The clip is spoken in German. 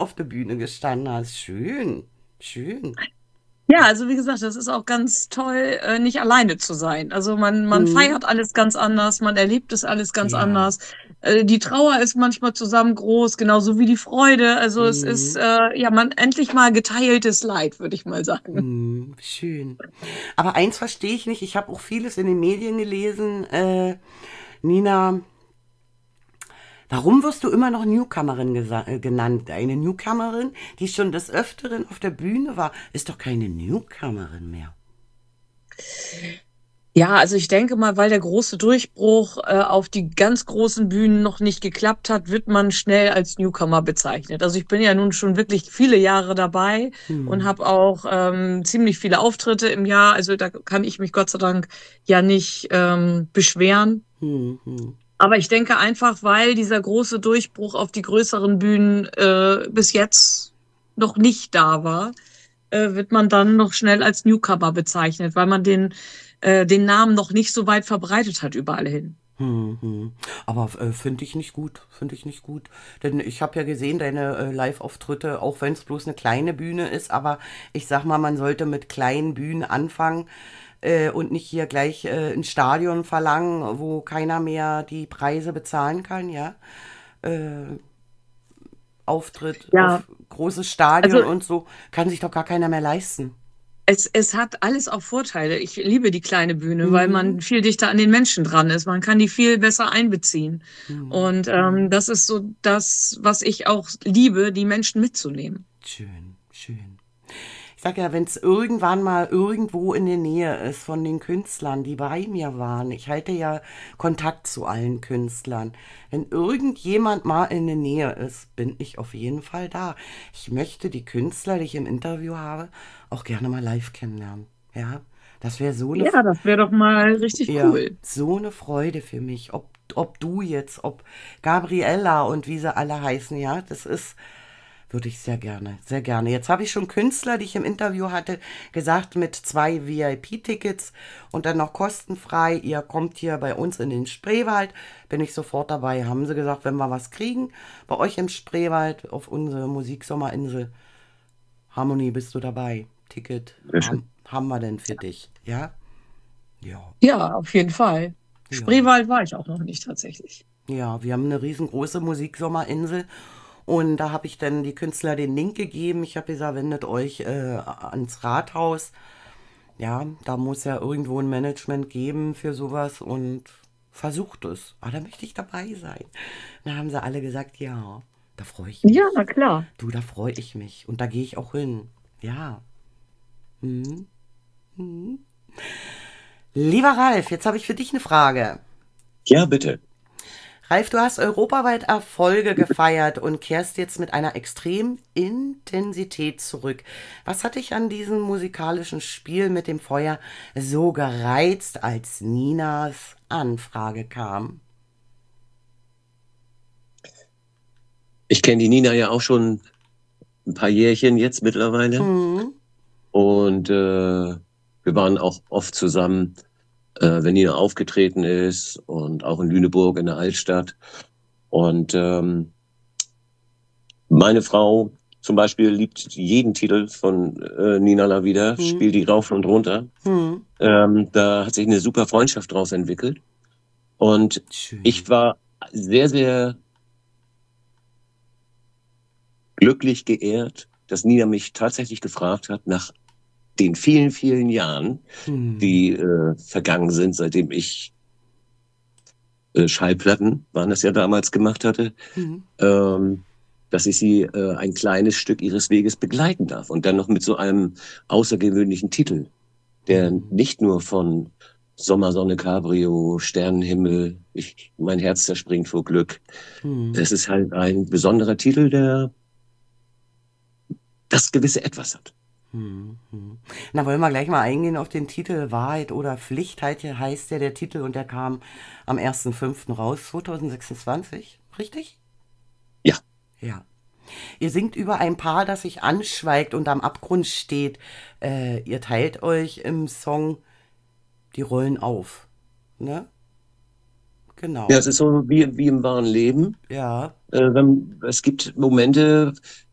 auf der Bühne gestanden hast. Schön, schön. Ja, also wie gesagt, das ist auch ganz toll, nicht alleine zu sein. Also man Hm, feiert alles ganz anders, man erlebt es alles ganz ja, anders. Die Trauer ist manchmal zusammen groß, genauso wie die Freude. Also es ist hm, ja man endlich mal geteiltes Leid, würde ich mal sagen. hm, schön. Aber eins verstehe ich nicht, ich habe auch vieles in den Medien gelesen. Nina, warum wirst du immer noch Newcomerin genannt? Eine Newcomerin, die schon des Öfteren auf der Bühne war, ist doch keine Newcomerin mehr. Ja, also ich denke mal, weil der große Durchbruch auf die ganz großen Bühnen noch nicht geklappt hat, wird man schnell als Newcomer bezeichnet. Also ich bin ja nun schon wirklich viele Jahre dabei und Hm, habe auch ziemlich viele Auftritte im Jahr. Also da kann ich mich Gott sei Dank ja nicht beschweren. hm, hm. Aber ich denke einfach, weil dieser große Durchbruch auf die größeren Bühnen bis jetzt noch nicht da war, wird man dann noch schnell als Newcomer bezeichnet, weil man den Namen noch nicht so weit verbreitet hat überall hin. Hm, hm. Aber finde ich nicht gut, finde ich nicht gut. Denn ich habe ja gesehen, deine Live-Auftritte, auch wenn es bloß eine kleine Bühne ist, aber ich sag mal, man sollte mit kleinen Bühnen anfangen und nicht hier gleich ein Stadion verlangen, wo keiner mehr die Preise bezahlen kann, ja. Äh, Auftritt Ja, auf großes also Stadion und so, kann sich doch gar keiner mehr leisten. es hat alles auch Vorteile. Ich liebe die kleine Bühne, weil Hm, man viel dichter an den Menschen dran ist. Man kann die viel besser einbeziehen. hm, Und hm. das ist so das, was ich auch liebe, die Menschen mitzunehmen. Schön, schön. Ich sag ja, wenn es irgendwann mal irgendwo in der Nähe ist von den Künstlern, die bei mir waren, ich halte ja Kontakt zu allen Künstlern. Wenn irgendjemand mal in der Nähe ist, bin ich auf jeden Fall da. Ich möchte die Künstler, die ich im Interview habe, auch gerne mal live kennenlernen. Ja, das wäre so eine, Ja, das wäre doch mal richtig ja, cool. so eine Freude für mich. Ob du jetzt, ob Gabriella und wie sie alle heißen, ja, das ist, würde ich sehr gerne, sehr gerne. Jetzt habe ich schon Künstler, die ich im Interview hatte, gesagt, mit 2 VIP-Tickets und dann noch kostenfrei. Ihr kommt hier bei uns in den Spreewald, bin ich sofort dabei. Haben sie gesagt, wenn wir was kriegen, bei euch im Spreewald auf unsere Musiksommerinsel, Harmonie, bist du dabei? Ticket Sehr schön. haben wir denn für dich? Ja? Ja, Ja, auf jeden Fall. ja. Spreewald war ich auch noch nicht tatsächlich. Ja, wir haben eine riesengroße Musiksommerinsel und da habe ich dann die Künstler den Link gegeben. Ich habe gesagt, wendet euch ans Rathaus. Ja, da muss ja irgendwo ein Management geben für sowas und versucht es. Ah, da möchte ich dabei sein. Da haben sie alle gesagt, ja, da freue ich Ja, na mich. klar. Du, da freue ich mich und da gehe ich auch hin. Ja. Hm. Hm. Lieber Ralf, jetzt habe ich für dich eine Frage. Ja, bitte. Ralf, du hast europaweit Erfolge gefeiert und kehrst jetzt mit einer extremen Intensität zurück. Was hat dich an diesem musikalischen Spiel mit dem Feuer so gereizt, als Ninas Anfrage kam? Ich kenne die Nina ja auch schon ein paar Jährchen jetzt mittlerweile. Hm, Und wir waren auch oft zusammen, wenn Nina aufgetreten ist und auch in Lüneburg in der Altstadt. Und meine Frau zum Beispiel liebt jeden Titel von Nina Lavida, hm, spielt die rauf und runter. hm. Da hat sich eine super Freundschaft draus entwickelt. Und Schön. ich war sehr, sehr glücklich geehrt, dass Nina mich tatsächlich gefragt hat, nach den vielen, vielen Jahren, Hm, die vergangen sind, seitdem ich Schallplatten, waren das ja damals, gemacht hatte, hm, ähm, dass ich sie ein kleines Stück ihres Weges begleiten darf. Und dann noch mit so einem außergewöhnlichen Titel, der hm, nicht nur von Sommersonne, Cabrio, Sternenhimmel, mein Herz zerspringt vor Glück. hm, Es ist halt ein besonderer Titel, der das gewisse Etwas hat. hm, hm. Na, wollen wir gleich mal eingehen auf den Titel Wahrheit oder Pflicht, heißt der Titel und der kam am 1.5. raus, 2026, richtig? Ja. Ja. Ihr singt über ein Paar, das sich anschweigt und am Abgrund steht. Ihr teilt euch im Song die Rollen auf. Ne? Ja, Genau. es ist so wie im wahren Leben. Ja. Es gibt Momente,